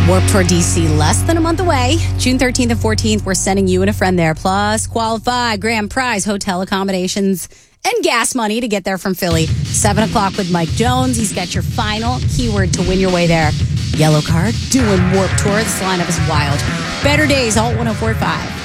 Warped Tour DC, less than a month away. June 13th and 14th, we're sending you and a friend there. Plus, qualify, grand prize, hotel accommodations, and gas money to get there from Philly. 7 o'clock with Mike Jones. He's got your final keyword to win your way there. Yellow card, doing Warped Tour. This lineup is wild. Better Days, Alt 104.5.